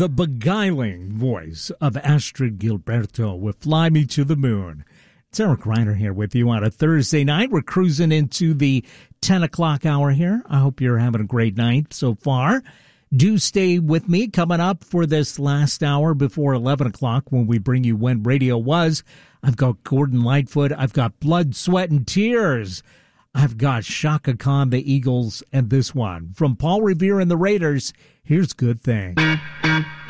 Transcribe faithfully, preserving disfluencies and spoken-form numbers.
the beguiling voice of Astrid Gilberto with Fly Me to the Moon. It's Eric Reiner here with you on a Thursday night. We're cruising into the ten o'clock hour here. I hope you're having a great night so far. Do stay with me coming up for this last hour before eleven o'clock when we bring you When Radio Was. I've got Gordon Lightfoot. I've got Blood, Sweat, and Tears. I've got Shaka Khan, the Eagles, and this one. From Paul Revere and the Raiders, here's Good Thing.